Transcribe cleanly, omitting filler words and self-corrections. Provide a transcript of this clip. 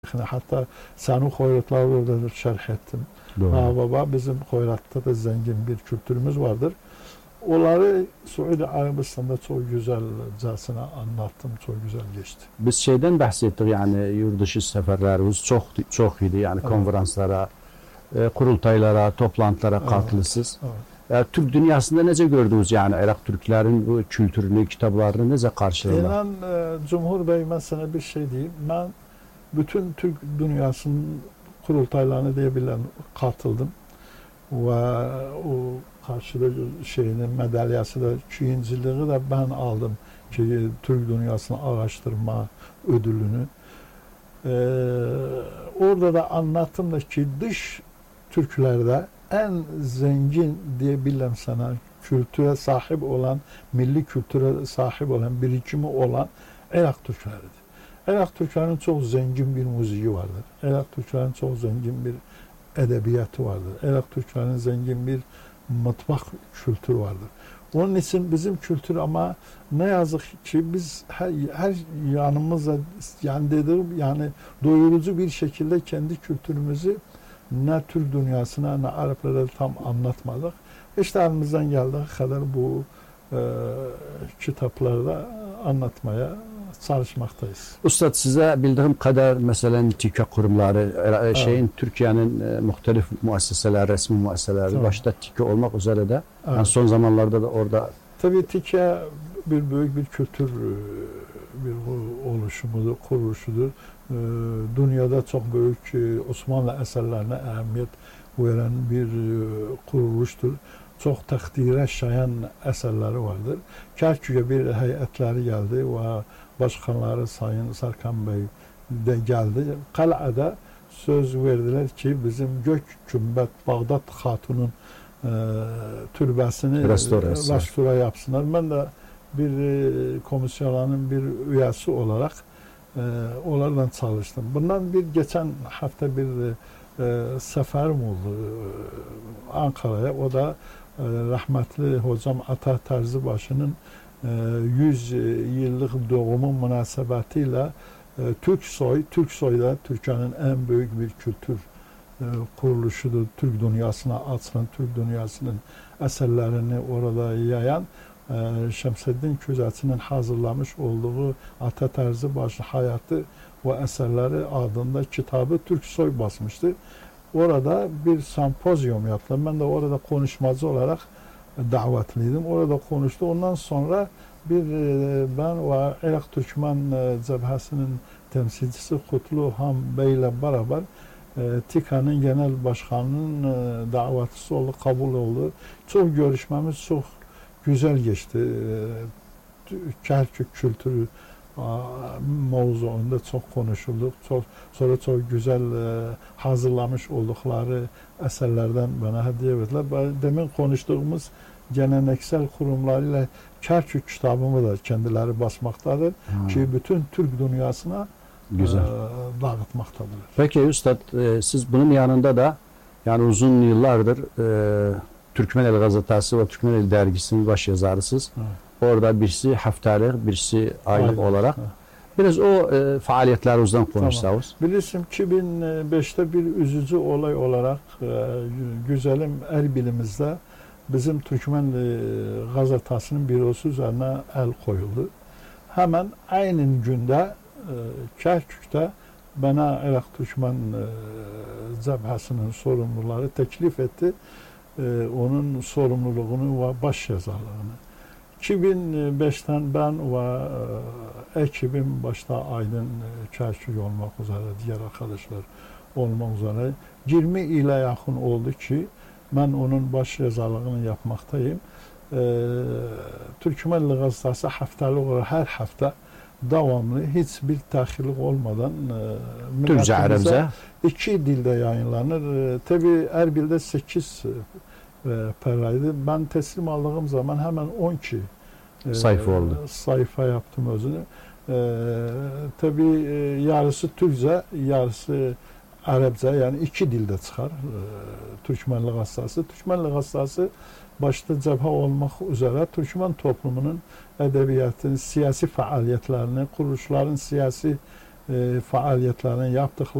Hatta senin hoyratları orada şerh ettim. Baba bizim hoyratta da zengin bir kültürümüz vardır. Onları Suudi Arabistan'da çok güzelcesine anlattım, çok güzel geçti. Biz şeyden bahsettik yani yurt dışı seferlerimiz çok idi yani evet. Konferanslara, kurultaylara, toplantılara katılısız. Evet. Türk dünyasında nece gördünüz yani Irak Türklerin bu kültürünü, kitaplarını nece karşıladılar? İnan Cumhur Bey ben sana bir şey diyeyim. Ben bütün Türk dünyasının kurultaylarına diyebilirim katıldım. Ve o karşıda şeyinin madalyası da ikinciliği de ben aldım ki Türk dünyasını araştırma ödülünü. Orada da anlattım da ki dış Türklerde en zengin diyebilirim sana kültüre sahip olan, milli kültüre sahip olan, birikimi olan Irak Türkleridir. Irak Türklerinin çok zengin bir müziği vardır. Irak Türklerinin çok zengin bir edebiyatı vardır. Irak Türklerinin zengin bir mutfak kültürü vardır. Onun için bizim kültür ama ne yazık ki biz her yanımızda yani dediğim yani doyurucu bir şekilde kendi kültürümüzü ne Türk dünyasına ne Araplara tam anlatmadık. İşte elimizden geldiği kadar bu kitaplarda anlatmaya çalışmaktayız. Ustad size bildiğim kadar mesela TİKA kurumları şeyin evet. Türkiye'nin muhtelif müesseseler, resmi müesseseleri evet. Başta TİKA olmak üzere de evet. Yani son zamanlarda da orada tabii TİKA bir büyük bir kültür bir oluşumudur, kuruluşudur. Dünyada çok büyük Osmanlı eserlerine ehemmiyet veren bir kuruluştur. Çok takdire şayan eserleri vardır. Kerkük'e bir heyetleri geldi ve başkanları Sayın Sarkan Bey de geldi. Kala'da söz verdiler ki bizim gök kümbet Bağdat Hatun'un türbesini restore yapsınlar. Ben de bir komisyonların bir üyesi olarak onlardan çalıştım. Bundan bir geçen hafta bir seferim oldu Ankara'ya. O da rahmetli hocam Ata Terzibaşı'nın 100 yıllık doğumu münasebetiyle Türksoy da Türkiye'nin en büyük bir kültür kuruluşudur. Türk dünyasına açılan, Türk dünyasının eserlerini orada yayan Şemseddin Küzəçinin hazırlamış olduğu Ata Terzibaşı hayatı ve eserleri adında kitabı Türksoy basmıştı. Orada bir sempozyum yaptılar. Ben de orada konuşmacı olarak davetliydim. Orada konuştu. Ondan sonra ben ve Irak Türkmen Cebhesi'nin temsilcisi Kutlu Ham Bey ile beraber TİKA'nın genel başkanının davetçisi oldu, kabul oldu. Çok görüşmemiz çok güzel geçti. Kerkük kültürü mevzuunda çok konuşulduk. Sonra çok güzel hazırlamış oldukları eserlerden bana hediye verdiler. Demin konuştuğumuz geleneksel kurumlarıyla Kerkük kitabımı da kendileri basmaktadır. Ki bütün Türk dünyasına dağıtmaktadır. Peki Üstad siz bunun yanında da yani uzun yıllardır Türkmeneli Gazetesi ve Türkmeneli Dergisi'nin baş yazarısınız. Orada birisi haftalık, birisi aylık olarak. Biraz o faaliyetlerinizden konuşsanız. Tamam. Bilirsin 2005'te bir üzücü olay olarak güzelim Erbil'imizde bizim Türkmenli Gazetesi'nin bürosu üzerine el koyuldu. Hemen aynı günde Kerkük'te bana Irak Türkmen Cebhesi'nin sorumluları teklif etti. Onun sorumluluğunu ve baş yazarlığını. 2005'ten ben ve ekibim başta Aydın Kerkük olmak üzere, diğer arkadaşlar olmak üzere 20 ile yakın oldu ki ben onun baş yazarlığını yapmaktayım. Türkmenli Gazetesi haftalık olarak her hafta devamlı hiçbir tahillik olmadan Türkçe, Arapça 2 dilde yayınlanır. Tabi Erbil'de 8 paraydı. Ben teslim aldığım zaman hemen 12 sayfa oldu. Sayfa yaptım özünü. Tabi yarısı Türkçe, yarısı Arapça yani 2 dilde çıkar. Türkmenli Gazetesi. Türkmenli Gazetesi başta cephe olmak üzere Türkmen toplumunun edebiyatını, siyasi faaliyetlerini, kuruluşların siyasi faaliyetlerini yaptıkları